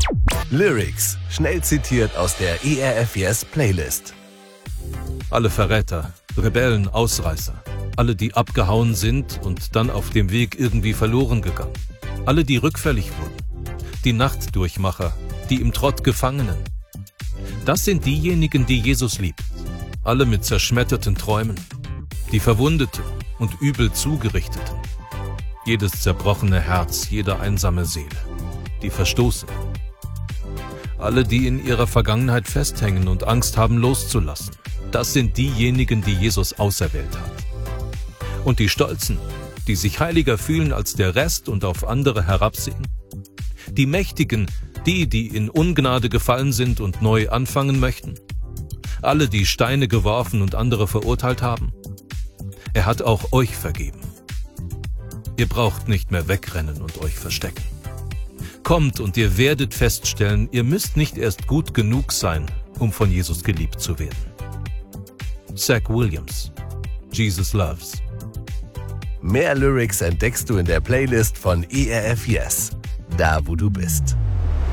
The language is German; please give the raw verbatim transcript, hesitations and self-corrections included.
Lyrics, schnell zitiert aus der E R F Yes Playlist. Alle Verräter, Rebellen, Ausreißer, alle, die abgehauen sind und dann auf dem Weg irgendwie verloren gegangen, alle, die rückfällig wurden, die Nachtdurchmacher, die im Trott Gefangenen. Das sind diejenigen, die Jesus liebt, alle mit zerschmetterten Träumen, die Verwundeten und übel Zugerichteten, jedes zerbrochene Herz, jede einsame Seele, die Verstoßenen, alle, die in ihrer Vergangenheit festhängen und Angst haben loszulassen. Das sind diejenigen, die Jesus auserwählt hat. Und die Stolzen, die sich heiliger fühlen als der Rest und auf andere herabsehen. Die Mächtigen, die, die in Ungnade gefallen sind und neu anfangen möchten. Alle, die Steine geworfen und andere verurteilt haben. Er hat auch euch vergeben. Ihr braucht nicht mehr wegrennen und euch verstecken. Kommt und ihr werdet feststellen, ihr müsst nicht erst gut genug sein, um von Jesus geliebt zu werden. Zach Williams, Jesus Loves. Mehr Lyrics entdeckst du in der Playlist von E R F Yes, da wo du bist.